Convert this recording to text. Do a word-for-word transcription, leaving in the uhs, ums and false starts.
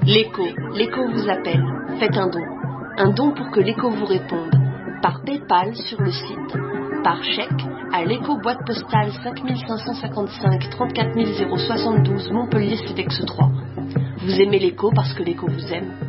L'écho, l'écho vous appelle. Faites un don. Un don pour que l'écho vous réponde. Par PayPal sur le site. Par chèque à l'écho boîte postale cinq cinq cent cinquante-cinq trente-quatre zéro soixante-douze Montpellier Cedex trois. Vous aimez l'écho parce que l'écho vous aime.